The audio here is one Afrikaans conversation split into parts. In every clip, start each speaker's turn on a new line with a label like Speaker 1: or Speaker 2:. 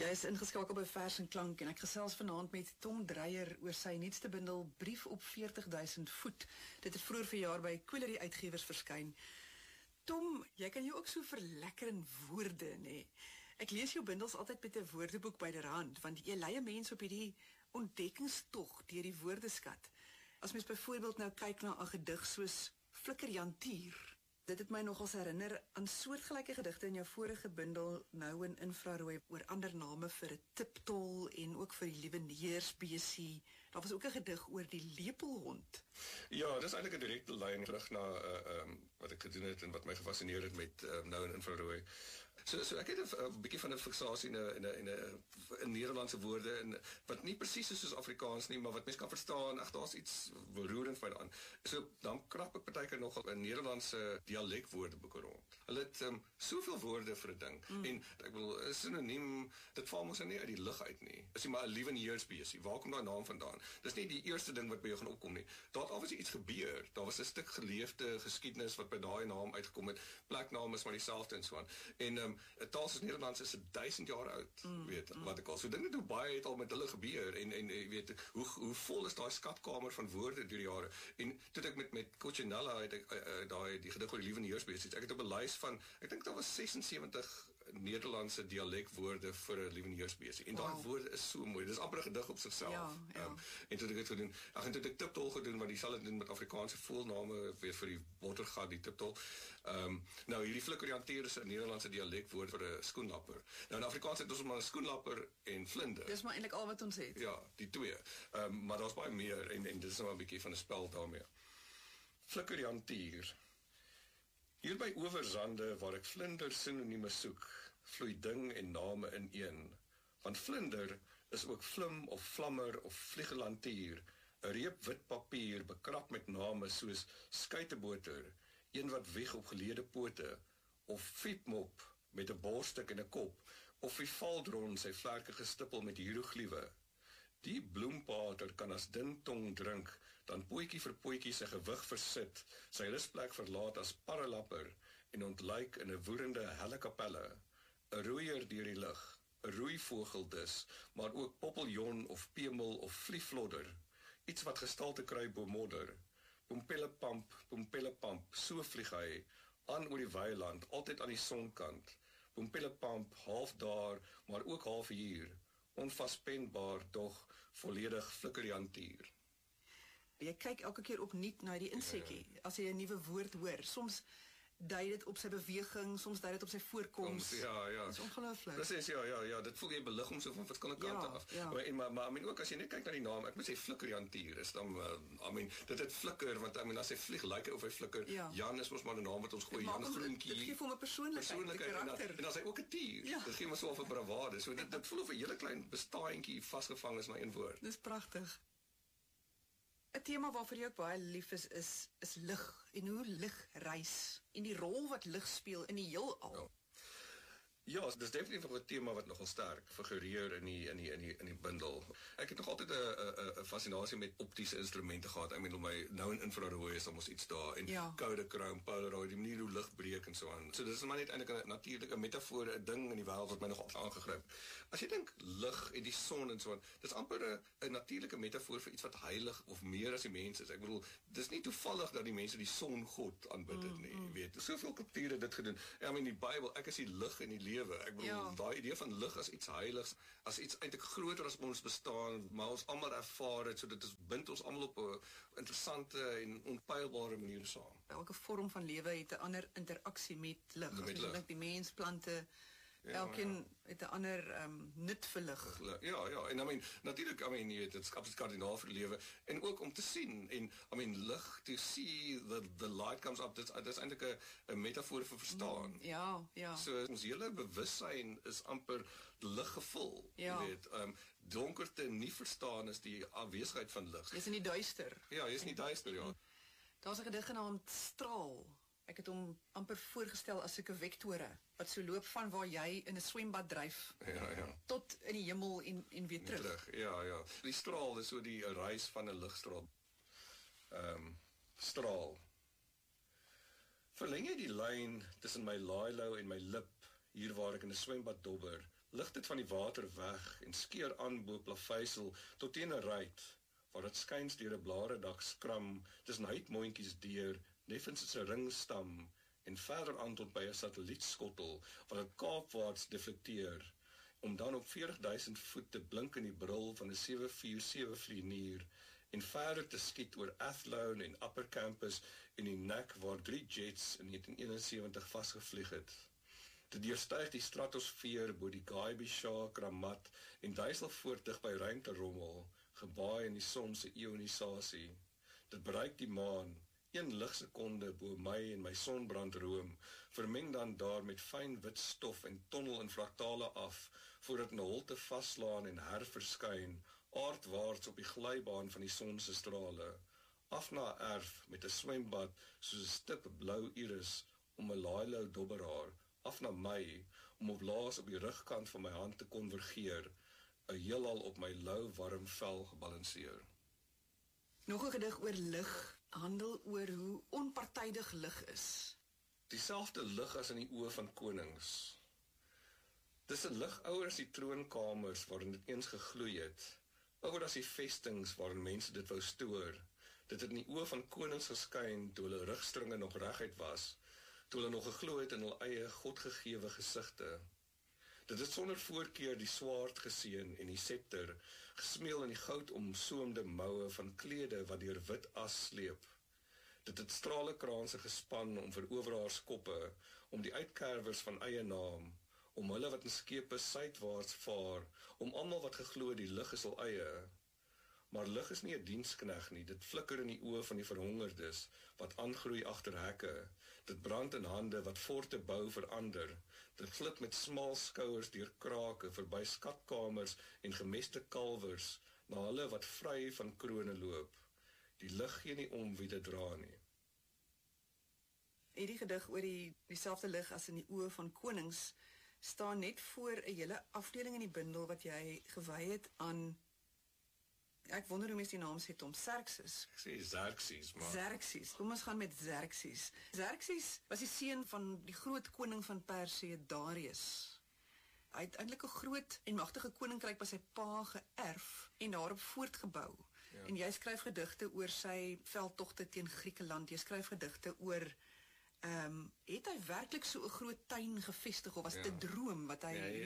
Speaker 1: Jy is ingeskakel by Vers en Klank en ek gesels vanaand met Tom Dreyer oor sy nuutste bundel Brief op 40.000 voet. Dit het vroeër verjaar by Quillery Uitgewers verskyn. Tom, jy kan jou ook so verlekker in woorde, nê? Ek lees jou bundels altyd met 'n woordeboek byderhand, want jy lei 'n mens op hierdie ontdekkingstog deur die woordeskat. As mens byvoorbeeld nou kyk na 'n gedig soos Flikkerjantier, dit het my nogals herinner aan soortgelyke gedigte in jou vorige bundel, Nou in Infrarooi, oor ander name vir 'n tiptol en ook vir die lieweneersbesie. Daar was ook 'n gedig oor die lepelhond.
Speaker 2: Ja, dis eintlik 'n direkte lyn terug na wat ek gedoen het en wat my gefascineer het met Nou in Infrarooi. So ek het 'n bietjie van 'n fiksasie in Nederlandse woorde en wat nie presies is soos Afrikaans nie, maar wat mens kan verstaan. Ag, daar's iets beroerend by daan. So dan krap ek partykeer nogal 'n Nederlandse dialekwoordeboeke rond. Hulle het soveel woorde vir 'n ding. En ek bedoel, 'n sinoniem, dit val mos nie uit die lug uit nie. Is jy maar 'n lieweneersbesie? Waar kom daai naam vandaan? Dis nie die eerste ding wat by jou gaan opkom nie. Daar het alweer iets gebeur. Daar was 'n stuk geleefde geskiedenis wat by daai naam uitgekom het. Pleknaam is maar dieselfde en so aan. En 'n taal soos Nederlands is 1000 jaar oud, weet wat ek al. So dink net hoe baie het al met hulle gebeur en weet hoe vol is daai skatkamer van woorde deur die jare. En toe ek met Cochinella het daai die gedig oor die lieweneersbesie. Ek het op 'n lys van, ek dink daar was 76 Nederlandse dialekwoorde vir 'n lieweneersbesie. En daai woorde is so mooi. Dis amper 'n gedig op sigself.
Speaker 1: Ja.
Speaker 2: En toe het ek dit gedoen. Ag, en toe het ek tiptol gedoen, want dieselfde doen met Afrikaanse voelname, weer vir die watergat, die tiptol. Nou hierdie Flikkerjantier is 'n Nederlandse dialekwoord vir 'n skoenlapper. Nou in Afrikaans het ons maar 'n skoenlapper en vlinder.
Speaker 1: Dis maar eintlik al wat ons het.
Speaker 2: Ja, die twee. Maar daar's baie meer en dit is nou 'n bietjie van 'n spel daarmee. Flikkerjantier. Hier by Oeverzande, waar ek vlinder sinonieme soek, vloei ding en name in een. Want vlinder is ook vlim of vlammer of vliegelantier, 'n reep wit papier bekrap met name soos skuiteboter, een wat wieg op geleede pote, of fiepmop met 'n borststuk en 'n kop, of vivaldron sy vlerke gestippel met hierogliewe. Die bloempater kan as dun tong drink, dan pootjie vir pootjie sy gewig versit, sy rustplek verlaat as parrelapper en ontluik in 'n woerende helle kapelle, 'n roeier deur die lug, 'n roeivogel dus, maar ook poppeljon of pemel of vlieflodder, iets wat gestalte kry bo modder. Pompellepamp, so vlieg hy, aan oor die weiland, altyd aan die sonkant. Pompellepamp, half daar, maar ook half hier, onvaspenbaar, doch volledig Flikkerjantier.
Speaker 1: Jy kyk elke keer opnuut na die insekkie, as jy 'n nuwe woord hoor. Soms dui dit op sy beweging, soms dui dit op sy voorkoms.
Speaker 2: Ja.
Speaker 1: Dit is ongelooflik.
Speaker 2: Presies, ja, dit voel jy belig om so van verskillende kante af.
Speaker 1: Ja.
Speaker 2: Maar I mean, ook as jy net kyk na die naam, ek moet sê Flikkerjantier is dan, dit het flikker, want as hy vlieg, lyk hy of hy flikker.
Speaker 1: Ja.
Speaker 2: Jan is mos maar 'n naam wat ons gooi, Jan Groentjie.
Speaker 1: Dit gee vir hom 'n persoonlikheid,
Speaker 2: en as hy ook 'n tier, dit gee my so 'n bravade. So dit voel of 'n hele klein bestaantjie vasgevang is na een woord.
Speaker 1: Dis pragtig. 'n Tema waarvoor jy ook baie lief is lig en hoe lig reis en die rol wat lig speel in die heelal.
Speaker 2: Ja, dis definitief 'n tema wat nogal sterk figureer in die bundel. Ek het nog altyd 'n fascinasie met optiese instrumente gehad. Ek bedoel, my Nou in Infrarooi is almos iets daar en Kodachrome, Polaroid, die manier hoe lig breek en so aan. So dis maar net eintlik 'n natuurlike metafoor, 'n ding in die wêreld wat my nog altyd aangegryp. As jy dink lig en die son en so aan, dis amper 'n natuurlike metafoor vir iets wat heilig of meer as die mens is. Ek bedoel, dis nie toevallig dat die mense die songod aanbid het nie, jy weet. Soveel kulture dit gedoen. Ja, in die Bybel, ek is die lig en die lewe. Ek bedoel, daai idee van lig as iets heiligs, as iets eintlik groter as ons bestaan, maar ons almal ervaar dit, so dit bind ons almal op 'n interessante en onpylbare manier saam.
Speaker 1: Elke vorm van lewe het 'n ander interaksie met lig. As jy dink die mens, plante, elkeen het 'n ander nut vir lig.
Speaker 2: Ja, en natuurlik, jy weet, dit is absoluut kardinaal vir die lewe, en ook om te sien, en lig, to see the light comes up, dit is eintlik 'n metafoor vir verstaan.
Speaker 1: Ja.
Speaker 2: So ons hele bewussyn is amper liggevul, jy weet, donkerte nie verstaan is die afwesigheid van lig.
Speaker 1: Jy's in die duister.
Speaker 2: Ja, jy's in die duister, ja.
Speaker 1: Daar's 'n gedig genaamd Straal. Ek het hom amper voorgestel as 'n vektore wat so loop van waar jy in 'n swembad dryf tot in die hemel en weer terug.
Speaker 2: Ja. Die straal is so die reis van 'n ligstraal. Straal. Verleng jy die lyn tussen my laailou en my lip, hier waar ek in 'n swembad dobber, lig dit van die water weg en skeer aan bo plaveisel tot teen 'n ruit, waar dit skuins deur 'n blaredak skram, tussen huidmondjies deur, neffens 'n ringstam, en verder aan tot by 'n satellietskottel, wat dit kaapwaarts deflekteer, om dan op 40.000 voet te blink in die bril van 'n 747 vlienier, en verder te skiet oor Athlone en Upper Campus en die nek waar 3 jets in 1971 vasgevlieg het. Dit deurstyg die stratosfeer bo die Guy-Bishar Kramat en duisel voort dig by ruimterommel, gebaai in die son se ionisasie. Dit bereik die maan, 1 ligsekonde bo my en my sonbrandroom, vermeng dan daar met fyn wit stof en tonnel in fraktale af, voordat 'n holte vaslaan en herverskyn, aardwaarts op die glybaan van die son se strale, af na 'n erf met 'n swembad soos 'n stip blou iris om 'n laailou dobberaar, af na my, om op laas op die rugkant van my hand te konvergeer, 'n heelal op my lou warm vel gebalanseer.
Speaker 1: Nog 'n gedig oor lig, handel oor hoe onpartydig lig is.
Speaker 2: Dieselfde lig as in die oë van konings. Dis 'n lig ouer as die troonkamers waarin dit eens gegloei het, ouer as die vestings waarin mense dit wou stoor. Dit het in die oë van konings geskyn toe hulle rugstringe nog reguit was, toe hulle nog geglo het in hul eie godgegewe gesigte. Dit het sonder voorkeur die swaard geseën en die scepter, gesmeel in die goud omsoomde moue van klede wat deur wit as sleep. Dit het stralekranse gespan om veroveraars koppe, om die uitkerwers van eie naam, om hulle wat in skepe suidwaarts vaar, om almal wat geglo die lig is hul eie. Maar lig is nie 'n dienskneg nie, dit flikker in die oë van die verhongerdes, wat aangroei agter hekke, dit brand in hande wat forte bou verander, dit glip met smal skouers deur krake, verby skatkamers en gemeste kalwers, na hulle wat vry van krone loop. Die lig gee nie om wie dit dra nie.
Speaker 1: Hierdie gedig oor dieselfde lig as in die oë van konings, staan net voor 'n hele afdeling in die bundel wat jy gewy het aan, ek wonder hoe mens die naam sê, Tom, Xerxes.
Speaker 2: Ek sê Xerxes, maar
Speaker 1: Xerxes, kom ons gaan met Xerxes. Xerxes was die seun van die groot koning van Persië, Darius. Hy het eintlik 'n groot en magtige koninkryk by sy pa geërf en daarop voortgebou. Ja. En jy skryf gedigte oor sy veldtogte teen Griekeland, jy skryf gedigte oor het hy werklik so 'n groot tuin gevestig, of was dit 'n droom wat hy...
Speaker 2: Ja,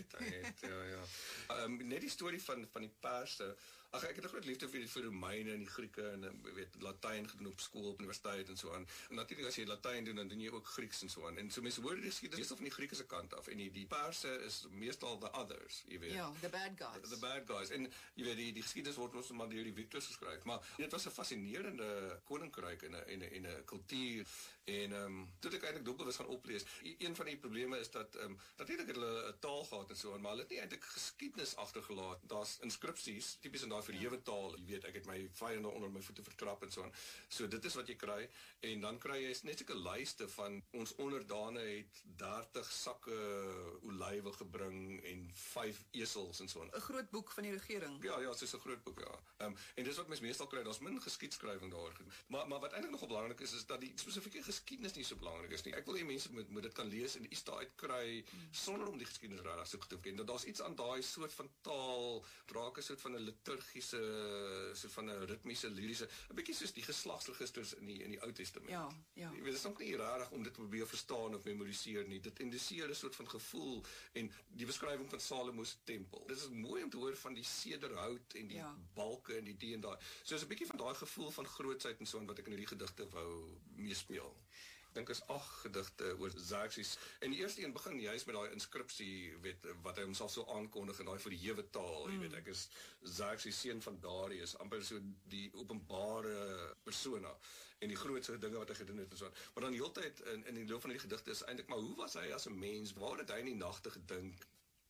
Speaker 2: ja. Net die storie van die Perse. Ag, ek het 'n groot liefde vir die Romeine en die Grieke en weet Latyn gedoen op skool, op universiteit en so aan. En natuurlik as jy Latyn doen, dan doen jy ook Grieks en so aan. En so mense hoor die geskiedenis meestal van die Griekse kant af en die Perse is meestal the others, jy weet.
Speaker 1: Ja, the bad guys.
Speaker 2: The bad guys. En jy weet die geskiedenis word ons maar deur die Victors geskryf, maar dit was 'n fascinerende koninkryk en 'n kultuur. En toe ek eintlik doelbewus gaan oplees, een van die probleme is dat natuurlik het hulle 'n taal gehad en so aan, maar hulle het nie eintlik geskiedenis agtergelaat. Daar's inskripsies, tipies in daai verhewe taal, jy weet, ek het my vyande onder my voete vertrap en so aan. So dit is wat jy kry, en dan kry jy net sulke lyste van ons onderdane het 30 sakke olywe gebring en 5 esels en so aan.
Speaker 1: 'n groot boek van die regering.
Speaker 2: Ja, soos 'n groot boek, ja. En dis wat mens meestal kry, daar's min geskiedskrywing daaroor. Maar wat eintlik nogal belangrik is dat die spesifieke geskiedenis nie so belangrik is nie. Ek wil hê mense moet dit kan lees en iets daaruit kry sonder om die geskiedenis regtig so goed te ken. Daar's iets aan daai soort van taal, raak 'n soort van 'n liturgiese, soort van 'n ritmiese, liriese, 'n bietjie soos die geslagsregisters in die Ou Testament.
Speaker 1: Ja.
Speaker 2: Jy weet, dit is nog nie regtig om dit te probeer verstaan of memoriseer nie. Dit indiseer 'n soort van gevoel en die beskrywing van Salomo se tempel. Dit is mooi om te hoor van die sederhout en die balke en die en daai. So is 'n bietjie van daai gevoel van grootsheid en so wat ek in hierdie gedigte wou meespeel. Ek dink is 8 gedigte oor Xerxes. En die eerste een begin juist met daai inskripsie, weet, wat hy homself so aankondig in daai verhewe taal, jy weet, ek is Xerxes, seun van Darius, amper so die openbare persona en die grootste dinge wat hy gedoen het en so. Maar dan heeltyd in die loop van die gedigte is eintlik, maar hoe was hy as 'n mens? Waar het hy in die nagte gedink?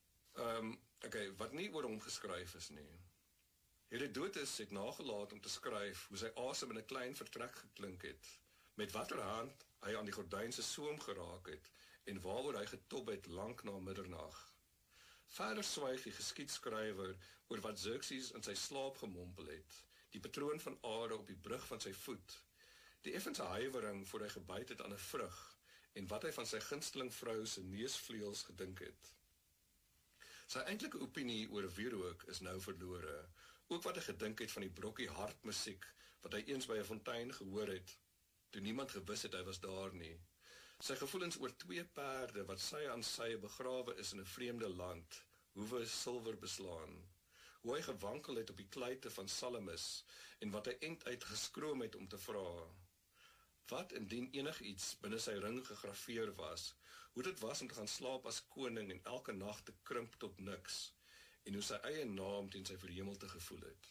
Speaker 2: Okay, wat nie oor hom geskryf is nie. Herodotus het nagelaat om te skryf hoe sy asem in 'n klein vertrek geklink het, met watter hand hy aan die gordyn se soem geraak het en waaroor hy getop het lank na middernag. Verder swyg die geskiedskrywer oor wat Xerxes in sy slaap gemompel het, die patroon van are op die brug van sy voet, die effense huiwering voor hy gebyt het aan 'n vrug en wat hy van sy gunsteling vrou se neusvleuels gedink het. Sy Sy eintlike opinie oor wierook is nou verlore. Ook wat hy gedink het van die brokkie hartmusiek wat hy eens by 'n fontein gehoor het, toe niemand gewus het hy was daar nie. Sy gevoelens oor 2 perde wat sy aan sy begrawe is in 'n vreemde land, hoewe silwer beslaan. Hoe hy gewankel het op die kluite van Salamis en wat hy einduit geskroom het om te vra. Wat indien enigiets binne sy ring gegraveer was, hoe dit was om te gaan slaap as koning en elke nag te krimp tot niks, en hoe sy eie naam teen sy verhemelte gevoel het.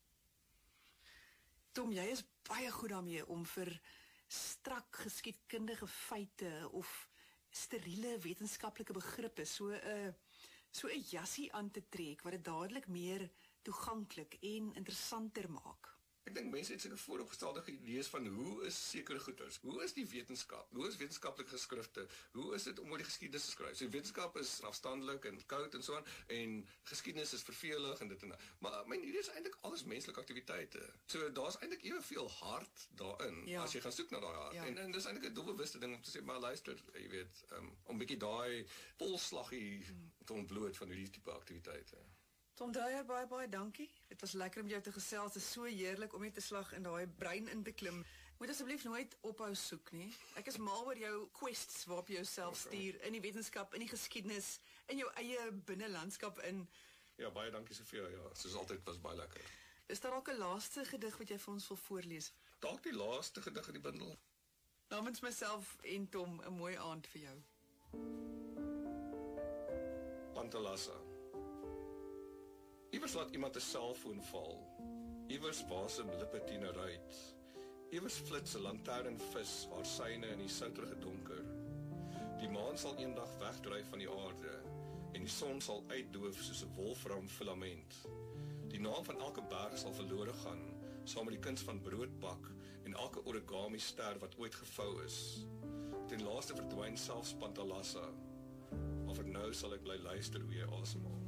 Speaker 1: Tom, jy is baie goed daarmee om vir strak geskiedkundige feite of steriele wetenskaplike begrippe so 'n jassie aan te trek wat dit dadelik meer toeganklik en interessanter maak.
Speaker 2: Ek dink mense het seker vooropgestelde idees van hoe is sekere goeters, hoe is die wetenskap, hoe is wetenskaplike geskrifte, hoe is dit om oor die geskiedenis te skryf. So wetenskap is afstandelik en koud en so aan, en geskiedenis is vervelig en dit en dat. Maar my idee is eintlik alles menslike aktiwiteite. So daar's eintlik eweveel hart daarin, as jy gaan soek na daai hart.
Speaker 1: Ja.
Speaker 2: En dis eintlik 'n doelbewuste ding om te sê, maar luister, jy weet, om bietjie daai polslaggie te ontbloot van hierdie tipe aktiwiteite.
Speaker 1: Tom Dreyer, baie dankie. Dit was lekker om jou te gesels. Dit is so heerlik om net te slag in daai brein in te klim. Moet asseblief nooit ophou soek nie. Ek is mal oor jou quests waarop jy jouself stuur in die wetenskap, in die geskiedenis, in jou eie binnelandskap in.
Speaker 2: Ja, baie dankie Sofia. Ja, soos altyd was baie lekker.
Speaker 1: Is daar ook 'n laaste gedig wat jy vir ons wil voorlees?
Speaker 2: Dalk die laaste gedig in die bundel.
Speaker 1: Namens myself en Tom, 'n mooi aand vir jou.
Speaker 2: Pantalassa. Iewers laat iemand 'n selfoon val. Iewers wasem lippe teen 'n ruit. Iewers flits 'n lanternvis haar syne in die souterige donker. Die maan sal eendag wegdryf van die aarde en die son sal uitdoof soos 'n wolfram filament. Die naam van elke berg sal verlore gaan, saam met die kuns van broodbak en elke origami ster wat ooit gevou is. Ten laaste verdwyn selfs Pantalassa. Maar vir nou sal ek bly luister hoe jy asemhaal.